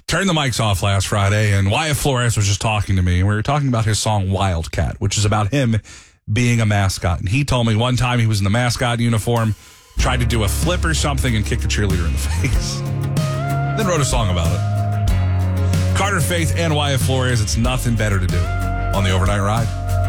turned the mics off last Friday, and Wyatt Flores was just talking to me. And we were talking about his song Wildcat, which is about him being a mascot. And he told me one time he was in the mascot uniform, tried to do a flip or something, and kicked a cheerleader in the face. Then wrote a song about it. Carter Faith and Wyatt Flores, it's nothing better to do on the Overnight Ride.